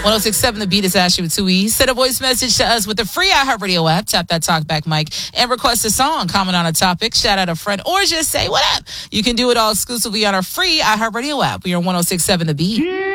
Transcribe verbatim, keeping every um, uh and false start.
oh six seven The Beat is Ashley with two E's. Send a voice message to us with the free iHeartRadio app. Tap that talkback mic and request a song. Comment on a topic, shout out a friend, or just say what up. You can do it all exclusively on our free iHeartRadio app. We are one oh six seven The Beat.